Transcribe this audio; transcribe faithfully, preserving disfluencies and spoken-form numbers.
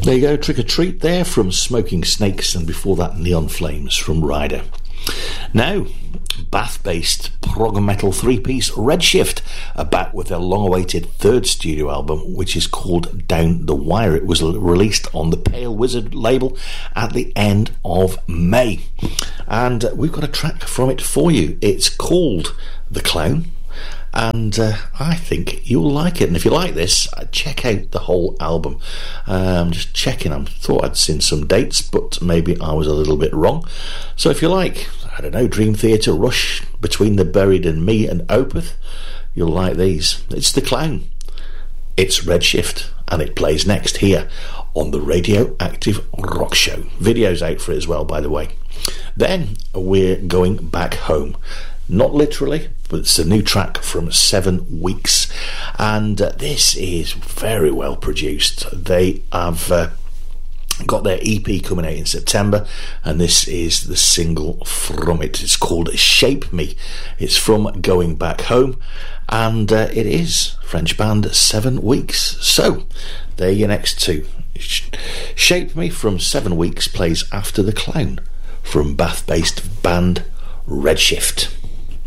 There you go, Trick or Treat there from Smoking Snakes, and before that Neon Flames from Rider. Now, Bath-based prog metal three-piece Redshift are back with their long-awaited third studio album, which is called Down the Wire. It was released on the Pale Wizard label at the end of May, and we've got a track from it for you. It's called The Clown, and uh, I think you'll like it. And if you like this, check out the whole album. Um, just checking, I thought I'd seen some dates, but maybe I was a little bit wrong. So if you like, I don't know, Dream Theater, Rush, Between the Buried and Me, and Opeth, you'll like these. It's The Clown, it's Redshift, and it plays next here on the Radioactive Rock Show. Video's out for it as well, by the way. Then we're going back home. Not literally, but it's a new track from Seven Weeks, and uh, this is very well produced. They have uh, got their E P coming out in September, and this is the single from it. It's called Shape Me. It's from Going Back Home, and uh, it is French band Seven Weeks. So they're your next two. Shape Me from Seven Weeks plays after The Clown from Bath-based band Redshift.